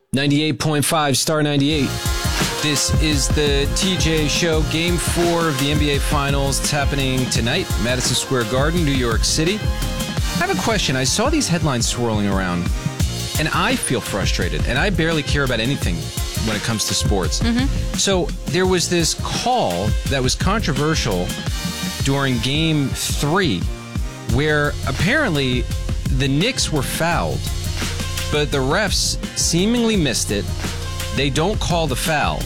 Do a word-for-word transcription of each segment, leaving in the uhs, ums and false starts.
ninety-eight point five Star ninety-eight. This is the T J Show, Game four of the N B A Finals. It's happening tonight, Madison Square Garden, New York City. I have a question. I saw these headlines swirling around, and I feel frustrated, and I barely care about anything when it comes to sports. Mm-hmm. So there was this call that was controversial during Game three, where apparently the Knicks were fouled, but the refs seemingly missed it. They don't call the foul.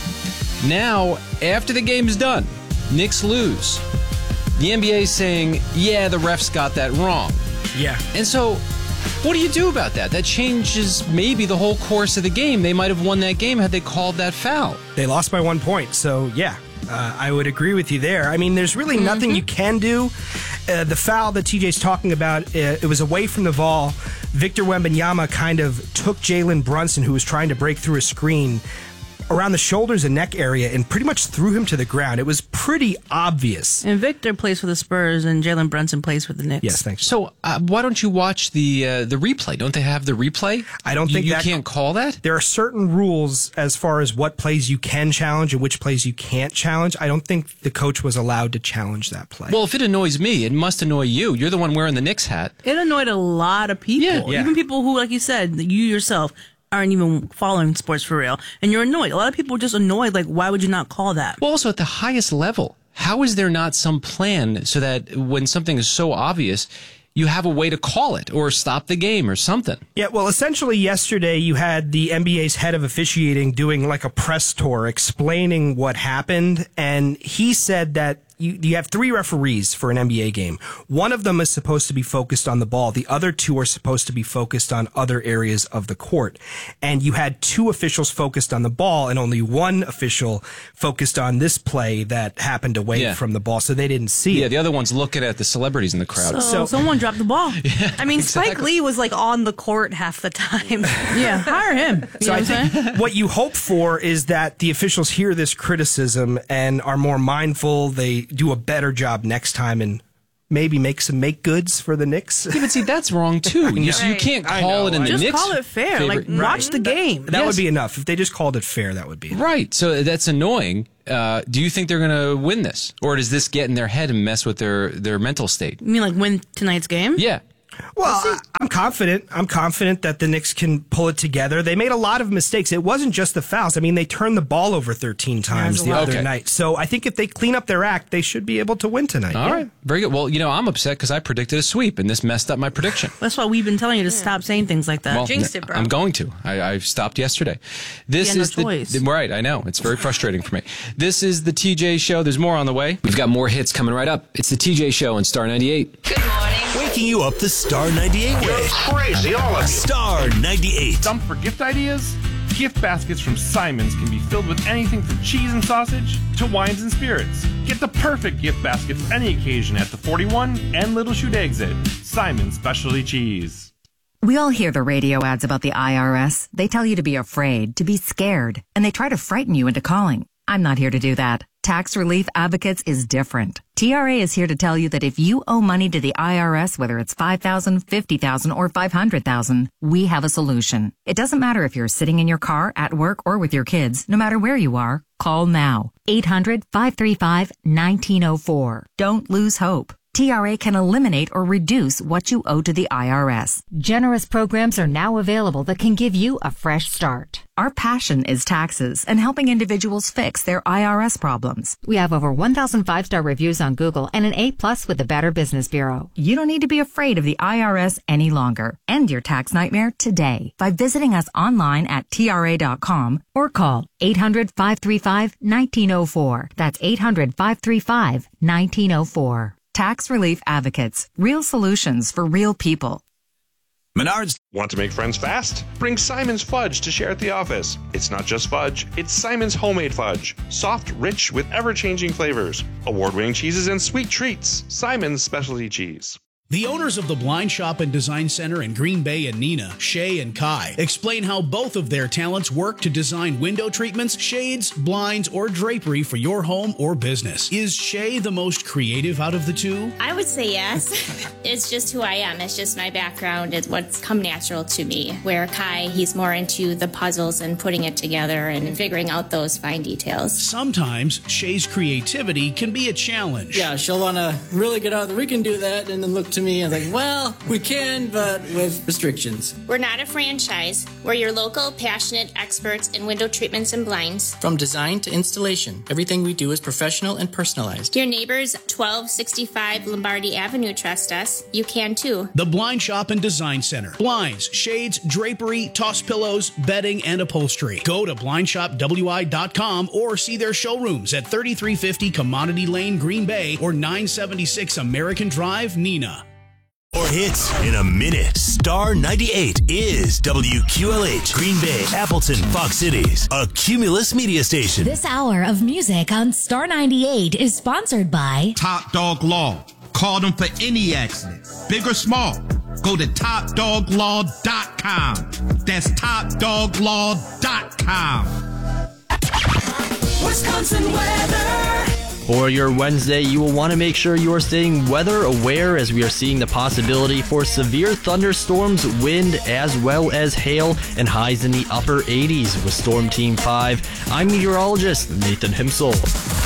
Now, after the game's done, Knicks lose. The N B A is saying, yeah, the refs got that wrong. Yeah. And so, what do you do about that? That changes maybe the whole course of the game. They might have won that game had they called that foul. They lost by one point, so yeah. Uh, I would agree with you there. I mean, there's really nothing mm-hmm. you can do. Uh, the foul that T J's talking about, uh, it was away from the ball. Victor Wembanyama kind of took Jalen Brunson, who was trying to break through a screen, around the shoulders and neck area and pretty much threw him to the ground. It was pretty obvious. And Victor plays for the Spurs and Jalen Brunson plays for the Knicks. Yes, thanks. So uh, why don't you watch the uh, the replay? Don't they have the replay? I don't you, think you that, can't call that? There are certain rules as far as what plays you can challenge and which plays you can't challenge. I don't think the coach was allowed to challenge that play. Well, if it annoys me, it must annoy you. You're the one wearing the Knicks hat. It annoyed a lot of people. Yeah, yeah. Even people who, like you said, you yourself aren't even following sports for real. And you're annoyed. A lot of people are just annoyed. Like, why would you not call that? Well, also at the highest level, how is there not some plan so that when something is so obvious, you have a way to call it or stop the game or something? Yeah, well, essentially yesterday you had the N B A's head of officiating doing like a press tour explaining what happened, and he said that You, you have three referees for an N B A game. One of them is supposed to be focused on the ball. The other two are supposed to be focused on other areas of the court. And you had two officials focused on the ball and only one official focused on this play that happened away Yeah. from the ball, so they didn't see Yeah, it. the other one's looking at the celebrities in the crowd. So, So- someone dropped the ball. Yeah, I mean, exactly. Spike Lee was like on the court half the time. hire him. You So know I what I'm saying? think what you hope for is that the officials hear this criticism and are more mindful. They do a better job next time and maybe make some make goods for the Knicks. Yeah, but see, that's wrong too. You, you Right. can't I call know, it in I the Just Knicks. call it fair. favorite- Like, watch the game. That Yes. would be enough. If they just called it fair, that would be enough. Right. So that's annoying. Uh, do you think they're going to win this? Or does this get in their head and mess with their, their mental state? You mean like win tonight's game? Yeah. Well, I, I'm confident. I'm confident that the Knicks can pull it together. They made a lot of mistakes. It wasn't just the fouls. I mean, they turned the ball over thirteen times a the lot. other Okay. night. So I think if they clean up their act, they should be able to win tonight. All Yeah. right. Very good. Well, you know, I'm upset because I predicted a sweep and this messed up my prediction. That's why we've been telling you to stop saying things like that. Well, Jinxed it, bro. I'm going to. I, I stopped yesterday. This You had no is the, choice. the right. I know it's very frustrating for me. This is the T J Show. There's more on the way. We've got more hits coming right up. It's the T J Show on Star ninety-eight. Good morning. Waking you up the Star ninety-eight way. Crazy, all of you. Star ninety-eight. Stumped for gift ideas? Gift baskets from Simon's can be filled with anything from cheese and sausage to wines and spirits. Get the perfect gift basket for any occasion at the forty-one and Little Chute exit. Simon's Specialty Cheese. We all hear the radio ads about the I R S. They tell you to be afraid, to be scared, and they try to frighten you into calling. I'm not here to do that. Tax Relief Advocates is different. T R A is here to tell you that if you owe money to the I R S, whether it's five thousand dollars, fifty thousand dollars, or five hundred thousand dollars, we have a solution. It doesn't matter if you're sitting in your car, at work, or with your kids. No matter where you are, call now. eight hundred, five three five, one nine zero four. Don't lose hope. T R A can eliminate or reduce what you owe to the I R S. Generous programs are now available that can give you a fresh start. Our passion is taxes and helping individuals fix their I R S problems. We have over one thousand five-star reviews on Google and an A plus with the Better Business Bureau. You don't need to be afraid of the I R S any longer. End your tax nightmare today by visiting us online at T R A dot com or call eight hundred, five three five, one nine zero four. That's eight hundred, five three five, one nine zero four. Tax Relief Advocates. Real solutions for real people. Menards. Want to make friends fast? Bring Simon's Fudge to share at the office. It's not just fudge, it's Simon's homemade fudge. Soft, rich, with ever-changing flavors. Award-winning cheeses and sweet treats. Simon's Specialty Cheese. The owners of the Blind Shop and Design Center in Green Bay and Neenah, Shay and Kai, explain how both of their talents work to design window treatments, shades, blinds, or drapery for your home or business. Is Shay the most creative out of the two? I would say yes. It's just who I am. It's just my background. It's what's come natural to me. Where Kai, he's more into the puzzles and putting it together and figuring out those fine details. Sometimes Shay's creativity can be a challenge. Yeah, she'll want to really get out there. We can do that, and then look to me and like, well, we can, but with restrictions. We're not a franchise. We're your local, passionate experts in window treatments and blinds. From design to installation, everything we do is professional and personalized. Your neighbors, twelve sixty-five Lombardi Avenue, trust us. You can too. The Blind Shop and Design Center. Blinds, shades, drapery, toss pillows, bedding, and upholstery. Go to blind shop w i dot com or see their showrooms at thirty-three fifty Commodity Lane, Green Bay, or nine seventy-six American Drive, Neenah. More hits in a minute. Star ninety-eight is W Q L H, Green Bay, Appleton, Fox Cities, a Cumulus media station. This hour of music on Star ninety-eight is sponsored by Top Dog Law. Call them for any accident, big or small. Go to top dog law dot com. That's top dog law dot com. Wisconsin weather. For your Wednesday, you will want to make sure you are staying weather aware as we are seeing the possibility for severe thunderstorms, wind, as well as hail, and highs in the upper eighties with Storm Team five. I'm meteorologist Nathan Himsel.